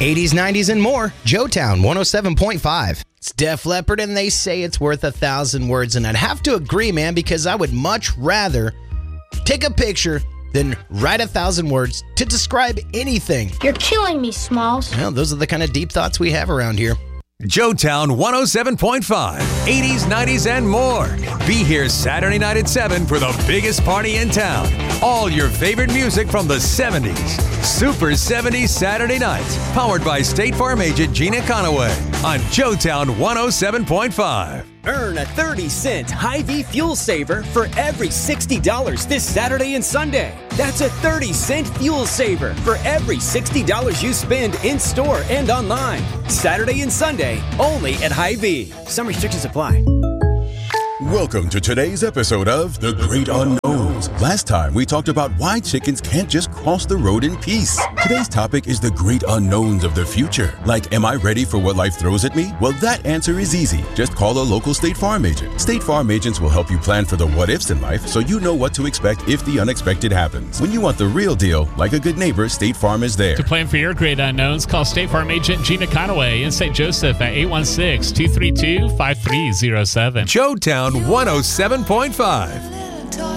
80s, 90s, and more. Joetown 107.5. It's Def Leppard, and they say it's worth 1,000 words. And I'd have to agree, man, because I would much rather take a picture than write 1,000 words to describe anything. You're killing me, Smalls. Well, those are the kind of deep thoughts we have around here. Joetown 107.5, 80s, 90s, and more. Be here Saturday night at 7 for the biggest party in town. All your favorite music from the 70s. Super 70s Saturday nights. Powered by State Farm agent Gina Conaway on Joetown 107.5. Earn a 30-cent Hy-Vee fuel saver for every $60 this Saturday and Sunday. That's a 30-cent fuel saver for every $60 you spend in-store and online. Saturday and Sunday, only at Hy-Vee. Some restrictions apply. Welcome to today's episode of The Great Unknowns. Last time we talked about why chickens can't just cross the road in peace. Today's topic is the great unknowns of the future. Like, am I ready for what life throws at me? Well, that answer is easy. Just call a local State Farm agent. State Farm agents will help you plan for the what-ifs in life so you know what to expect if the unexpected happens. When you want the real deal, like a good neighbor, State Farm is there. To plan for your great unknowns, call State Farm agent Gina Conaway in St. Joseph at 816-232-5307. Joetown 107.5.